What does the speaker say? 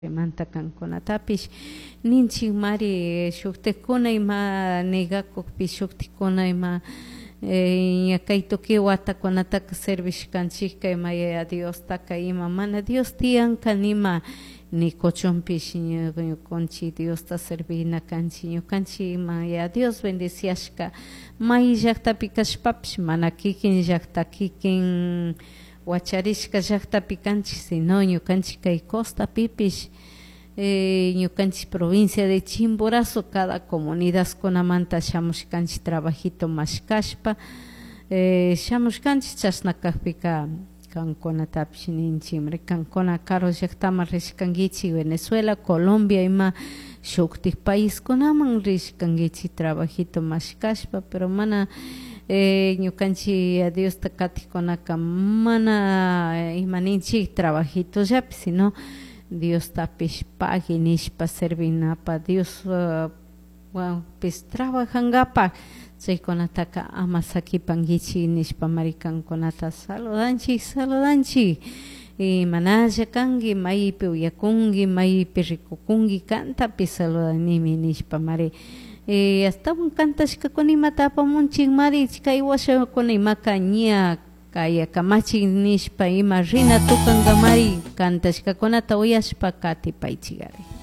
manta kankunatapish ninchik mari shuktikuna ima negakupish shuktikuna ima kay tukuy watakunataka servishkanchikka ima Dios taka ima mana Dios tiyanka nima ni kuchunpish ñukanchik Diosta servina kanchik ñukanchik ima Dios bendiciashka may llaktapi kashpapish mana kikin llakta kikin wacharishka llaktapi kanchik sino ñukanchik kay costapipish ñukanchik provincia de Chimborazo cada comunidad kunamanta shamushkanchik trabajito mashkashpa shamushkanchik chashnakakpika kankunatapish ninchik kankuna karo llaktama rishkankichik Venezuela, Colombia ima shuktik país kunaman rishkankichik trabajito mashkashpa pero mana ñukanchik Dios takatikunaka mana imaninchik trabajito llapi sino Dios tapish pagi nishpa servinapa Dios pues trabajangapak chaykunataka ama sakipankichik nishpa marikankunata saludanchik y manalla kanki maypi uyakunki maypi rikukunki kantapi saludanimi nishpa mari astawan kantashkakuna imata apamunchik mari kay washakuna imaka ña kaya kamachik nishpa ima rina tukanka mari kantashkakunata uyashpa katipaychik ari.